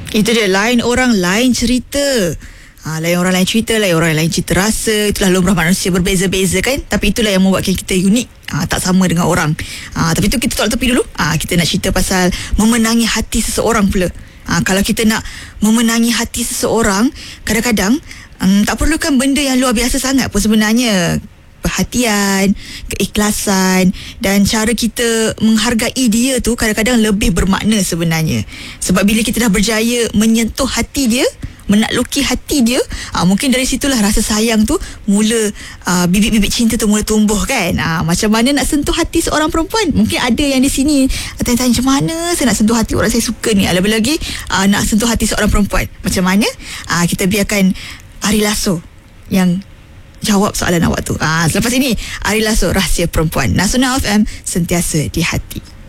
Itu dia, lain orang lain cerita. Lain orang lain cerita, lain orang lain cerita rasa. Itulah lumrah manusia, berbeza-beza kan. Tapi itulah yang membuatkan kita unik, tak sama dengan orang. Tapi itu kita tolak tepi dulu. Kita nak cerita pasal memenangi hati seseorang pula. Kalau kita nak memenangi hati seseorang, kadang-kadang tak perlukan benda yang luar biasa sangat pun sebenarnya. Perhatian, keikhlasan dan cara kita menghargai dia tu kadang-kadang lebih bermakna sebenarnya. Sebab bila kita dah berjaya menyentuh hati dia, menakluki hati dia, mungkin dari situlah rasa sayang tu mula, bibit-bibit cinta tu mula tumbuh kan. Macam mana nak sentuh hati seorang perempuan? Mungkin ada yang di sini tanya-tanya, macam mana saya nak sentuh hati orang saya suka ni, lebih-lagi nak sentuh hati seorang perempuan macam mana? Kita biarkan Ari Lasso yang jawab soalan awak tu. Selepas ini Ari Lasso, Rahsia Perempuan. Nasional FM, sentiasa di hati.